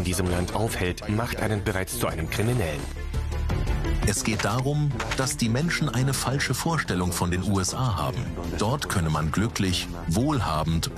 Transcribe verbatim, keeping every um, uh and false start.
diesem Land aufhält, macht einen bereits zu einem Kriminellen. Es geht darum, dass die Menschen eine falsche Vorstellung von den U S A haben. Dort könne man glücklich, wohlhabend